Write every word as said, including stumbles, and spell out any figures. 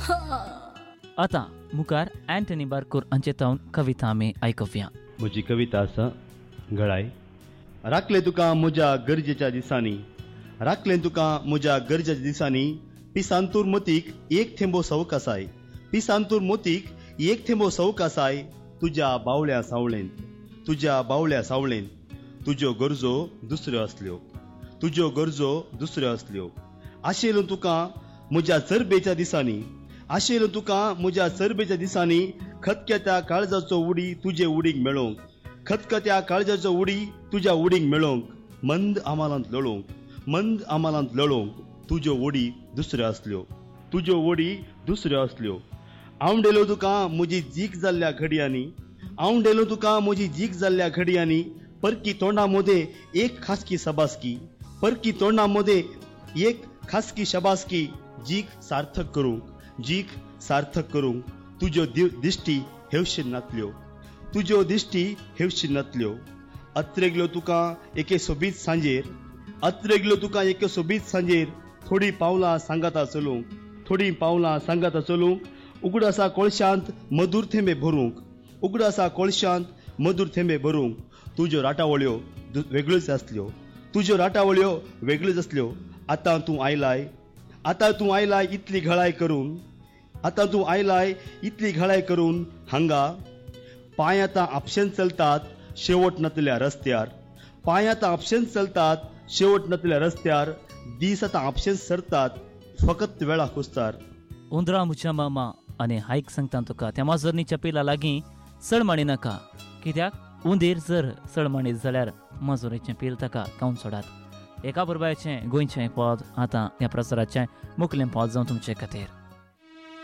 आता मुखार अँटनी बारकूर हांचे तावन कविता आमी आयकुया. म्हजी कविता आसा गळाय. राखले तुका म्हज्या गरजेच्या दिसांनी, राखले तुका म्हज्या गरजेच्या दिसांनी, पिसांतूर मोतीक एक थेंबो सवक आसाय, पिसांतूर मोतीक एक थेंबो सवक आसाय, तुज्या बावळ्या सावळेन, तुज्या बावळ्या सावळेन. तुज्यो गरजो दुसऱ्यो असल्यो, तुज्यो गरजो दुसऱ्यो असल्यो. आशेलो तुका म्हज्या चरबेच्या दिसांनी, आशेलो तुका म्हज्या चरबेच्या दिसांनी, खतखत्या काळजाचो उडी तुजे उडीक मेळोवंक, खतखत्या काळजाचो उडी तुज्या उडीक मेळोवंक. मंद आमालांत लळोवंक, मंद आमालांत लळोवंक. तुज्यो ओडी दुसऱ्यो असल्यो, तुज्यो ओडी दुसऱ्यो असल्यो. हांव डेलो तुका म्हजी जीक जाल्ल्या घडयांनी, हांव डेलो तुका म्हजी जीक जाल्ल्या घडयांनी. परकी तोंडा मोदे एक खासकी सबासकी, परकी तोंडा मोदे एक खासकी शबासकी. जीक सार्थक करूंक, जीक सार्थक करूंक. तुज्यो दिश्टी हेवशीन नातल्यो, तुज्यो दिश्टी हेवशीन नातल्यो. अत्रेगलो तुका एके सोबीत सांजेर, अत्रेगलो तुका एके सोबीत सांजेर. थोडी पावलां सांगाता चलूंक, थोडी पावलां सांगाता चलूंक. उगडासा कोळशांत मधूर थेंबे भरूंक, उगडासा कोळशांत मधूर थेंबे भरूंक. तुज्यो राटावळ्यो वेगळ्योच आसल्यो, तुज्यो राटावळ्यो वेगळ्योच आसल्यो. आतां तूं आयलाय, आतां तूं आयलाय इतली घळाय करून, आतां तूं आयलाय इतली घळाय करून. हांगा पांय आतां आपशेन चलतात शेवट नातल्या रस्त्यार, पांय आतां आपशेन चलतात शेवट नातल्या रस्त्यार. दीस आतां आपशेन सरतात फकत वेळा कुस्तार. उंदरां म्हज्या मामा आनी हायक सांगता तुका त्या माजरनीच्या पिला लागीं चड माणी नाका, कित्याक उंदीर जर चड माणीत जाल्यार माजोरेचें पील ताका खावन सोडात. एका बरोबरचें गोंयचें पद आतां ह्या प्रसाराचें मुखेल पद जावन तुमचे खातीर.